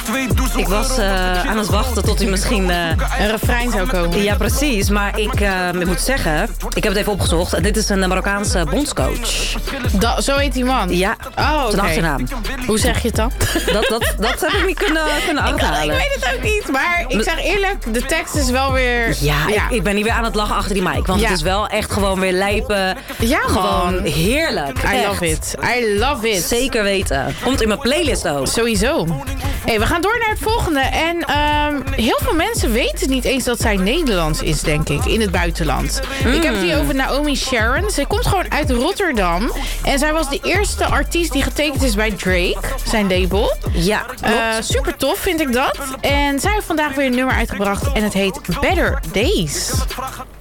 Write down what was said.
Ik was aan het wachten tot u misschien... een refrein zou komen. Ja, precies. Maar ik moet zeggen, ik heb het even opgezocht. Dit is een Marokkaanse bondscoach. Zo heet die man? Ja, zijn achternaam. Hoe zeg je het dan? Dat heb ik niet kunnen achterhalen. Ik weet het ook niet, maar ik zeg eerlijk, de tekst is wel weer... Ja. Ik ben niet weer aan het lachen achter die mic. Want het is wel echt gewoon weer lijpen. Ja, gewoon heerlijk. I love it. Zeker weten. Komt in mijn playlist ook. Sowieso. Hey, we gaan door naar het volgende. En heel veel mensen weten niet eens dat zij Nederlands is, denk ik, in het buitenland. Ik heb het hier over Naomi Sharon. Zij komt gewoon uit Rotterdam. En zij was de eerste artiest die getekend is bij Drake, zijn label. Ja, super tof vind ik dat. En zij heeft vandaag weer een nummer uitgebracht en het heet Better Days.